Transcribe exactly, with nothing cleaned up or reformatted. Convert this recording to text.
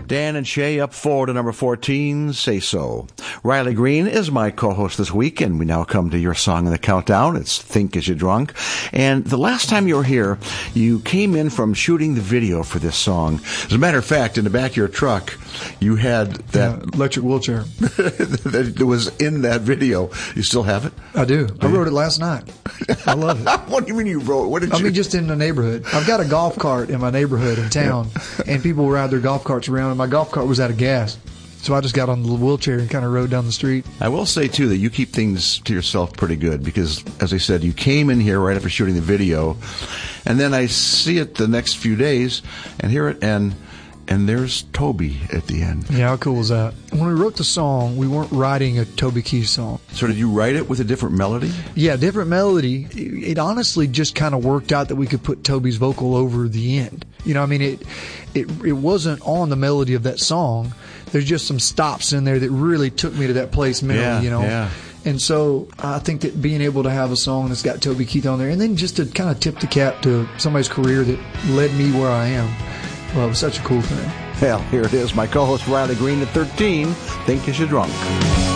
Dan and Shay up four to number fourteen, Say So. Riley Green is my co-host this week, and we now come to your song in the countdown. It's Think Is You Drunk. And the last time you were here, you came in from shooting the video for this song. As a matter of fact, in the back of your truck, you had that yeah, electric wheelchair that was in that video. You still have it? I do. I wrote it last night. I love it. What do you mean you wrote it? What did I you... mean, just in the neighborhood. I've got a golf cart in my neighborhood in town, yeah. and people ride their golf carts around, and my golf cart was out of gas. So I just got on the little wheelchair and kind of rode down the street. I will say, too, that you keep things to yourself pretty good because, as I said, you came in here right after shooting the video, and then I see it the next few days and hear it, and and there's Toby at the end. Yeah, how cool was that? When we wrote the song, we weren't writing a Toby Keith song. So did you write it with a different melody? Yeah, different melody. It, it honestly just kind of worked out that we could put Toby's vocal over the end. You know, I mean, it it it wasn't on the melody of that song. There's just some stops in there that really took me to that place mentally, yeah, you know. Yeah. And so I think that being able to have a song that's got Toby Keith on there, and then just to kind of tip the cap to somebody's career that led me where I am, well, it was such a cool thing. Well, here it is. My co-host Riley Green at thirteen, Think Is You Drunk.